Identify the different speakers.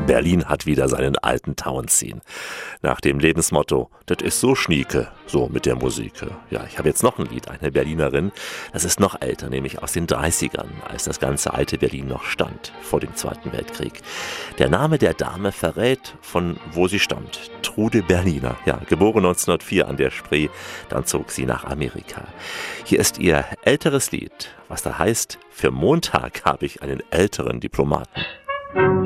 Speaker 1: Berlin hat wieder seinen alten Tauentzien. Nach dem Lebensmotto, das ist so schnieke, so mit der Musik. Ja, ich habe jetzt noch ein Lied, eine Berlinerin, das ist noch älter, nämlich aus den 30ern, als das ganze alte Berlin noch stand, vor dem Zweiten Weltkrieg. Der Name der Dame verrät, von wo sie stammt. Trude Berliner, ja, geboren 1904 an der Spree, dann zog sie nach Amerika. Hier ist ihr älteres Lied, was da heißt, für Montag habe ich einen älteren Diplomaten.